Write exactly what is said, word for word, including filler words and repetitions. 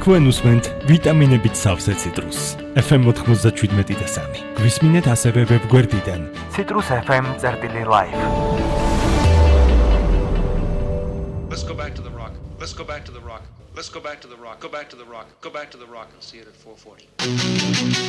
თქვენ უსმენთ ვიტამინებით სავსე ციტრუსს. ეფ ემ ninety-seven და სამი. გვისმინეთ ასევე ვებგვერდიდან citrus f m live. Let's go back to the rock. Let's go back to the rock. Let's go back to the rock. Go back to the rock. Go back to the rock and see it at four forty.